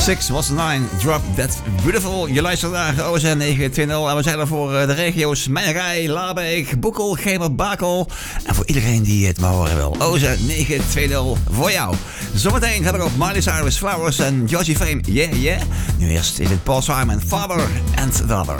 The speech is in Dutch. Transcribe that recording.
6 was 9, Drop That Beautiful. Je luistert naar OZ 920 en we zijn er voor de regio's Meijerij, Labeek, Boekel, Gemer, Bakel. En voor iedereen die het maar horen wil. OZ 920 voor jou. Zometeen gaat er op Miley Cyrus, Flowers en Georgie Fame. Yeah, yeah. Nu eerst is het Paul Simon, Father and Daughter.